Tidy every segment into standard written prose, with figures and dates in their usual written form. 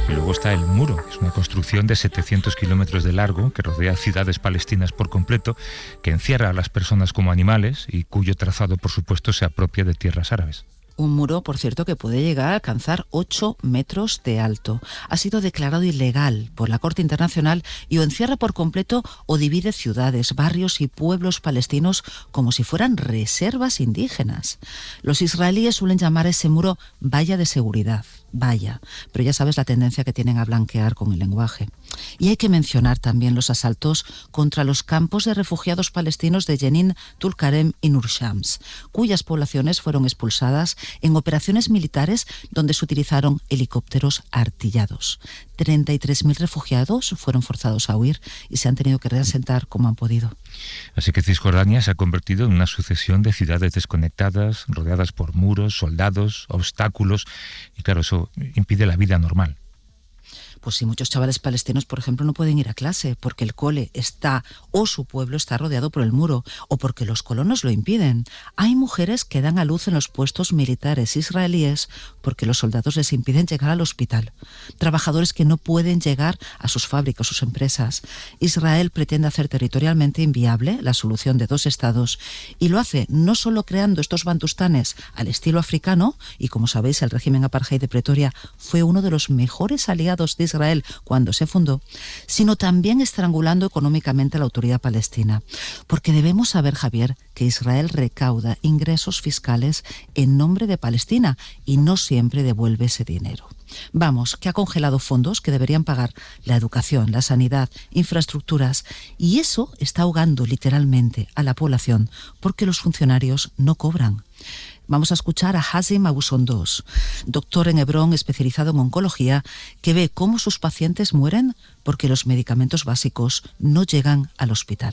Y luego está el muro, que es una construcción de 700 kilómetros de largo que rodea ciudades palestinas por completo, que encierra a las personas como animales y cuyo trazado, por supuesto, se apropia de tierras árabes. Un muro, por cierto, que puede llegar a alcanzar 8 metros de alto. Ha sido declarado ilegal por la Corte Internacional y o encierra por completo o divide ciudades, barrios y pueblos palestinos como si fueran reservas indígenas. Los israelíes suelen llamar a ese muro valla de seguridad. Vaya, pero ya sabes la tendencia que tienen a blanquear con el lenguaje. Y hay que mencionar también los asaltos contra los campos de refugiados palestinos de Jenin, Tulkarem y Nur Shams, cuyas poblaciones fueron expulsadas en operaciones militares donde se utilizaron helicópteros artillados. 33.000 refugiados fueron forzados a huir y se han tenido que reasentar como han podido. Así que Cisjordania se ha convertido en una sucesión de ciudades desconectadas, rodeadas por muros, soldados, obstáculos, y claro, eso impide la vida normal. Pues sí, muchos chavales palestinos, por ejemplo, no pueden ir a clase porque el cole está, o su pueblo está rodeado por el muro, o porque los colonos lo impiden. Hay mujeres que dan a luz en los puestos militares israelíes porque los soldados les impiden llegar al hospital. Trabajadores que no pueden llegar a sus fábricas, sus empresas. Israel pretende hacer territorialmente inviable la solución de 2 estados y lo hace no solo creando estos bantustanes al estilo africano, y como sabéis el régimen apartheid de Pretoria fue uno de los mejores aliados de Israel cuando se fundó, sino también estrangulando económicamente a la autoridad palestina. Porque debemos saber, Javier, que Israel recauda ingresos fiscales en nombre de Palestina y no siempre devuelve ese dinero. Vamos, que ha congelado fondos que deberían pagar la educación, la sanidad, infraestructuras, y eso está ahogando literalmente a la población porque los funcionarios no cobran. Vamos a escuchar a Hazim Abu Sondos, doctor en Hebrón especializado en oncología, que ve cómo sus pacientes mueren porque los medicamentos básicos no llegan al hospital.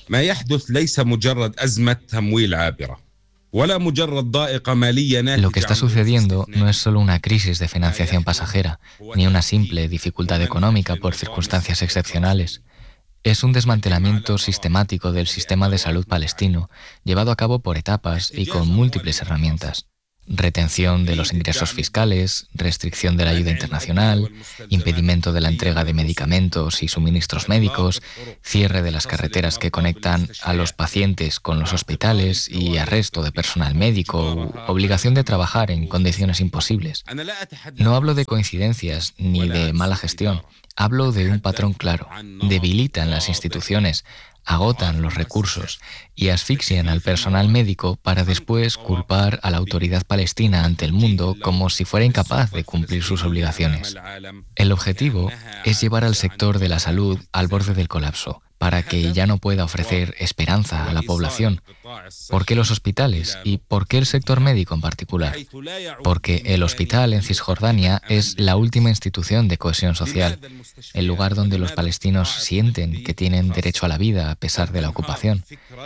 Lo que está sucediendo no es solo una crisis de financiación pasajera, ni una simple dificultad económica por circunstancias excepcionales. Es un desmantelamiento sistemático del sistema de salud palestino, llevado a cabo por etapas y con múltiples herramientas. Retención de los ingresos fiscales, restricción de la ayuda internacional, impedimento de la entrega de medicamentos y suministros médicos, cierre de las carreteras que conectan a los pacientes con los hospitales y arresto de personal médico, obligación de trabajar en condiciones imposibles. No hablo de coincidencias ni de mala gestión. Hablo de un patrón claro. Debilitan las instituciones, agotan los recursos y asfixian al personal médico para después culpar a la autoridad palestina ante el mundo como si fuera incapaz de cumplir sus obligaciones. El objetivo es llevar al sector de la salud al borde del colapso, para que ya no pueda ofrecer esperanza a la población. ¿Por qué los hospitales? ¿Y por qué el sector médico en particular? Porque el hospital en Cisjordania es la última institución de cohesión social, el lugar donde los palestinos sienten que tienen derecho a la vida a pesar de la ocupación.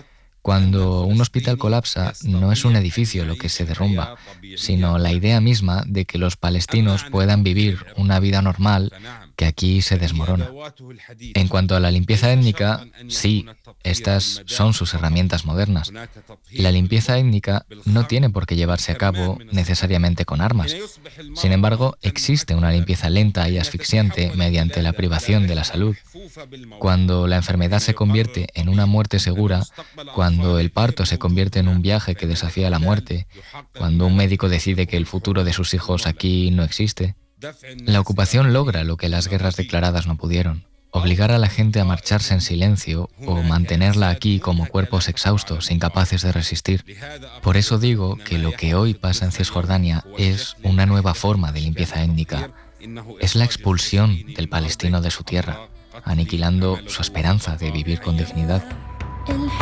Cuando un hospital colapsa, no es un edificio lo que se derrumba, sino la idea misma de que los palestinos puedan vivir una vida normal que aquí se desmorona. En cuanto a la limpieza étnica, sí, estas son sus herramientas modernas. La limpieza étnica no tiene por qué llevarse a cabo necesariamente con armas. Sin embargo, existe una limpieza lenta y asfixiante mediante la privación de la salud. Cuando la enfermedad se convierte en una muerte segura, cuando el parto se convierte en un viaje que desafía la muerte, cuando un médico decide que el futuro de sus hijos aquí no existe, la ocupación logra lo que las guerras declaradas no pudieron: obligar a la gente a marcharse en silencio o mantenerla aquí como cuerpos exhaustos, incapaces de resistir. Por eso digo que lo que hoy pasa en Cisjordania es una nueva forma de limpieza étnica. Es la expulsión del palestino de su tierra, aniquilando su esperanza de vivir con dignidad.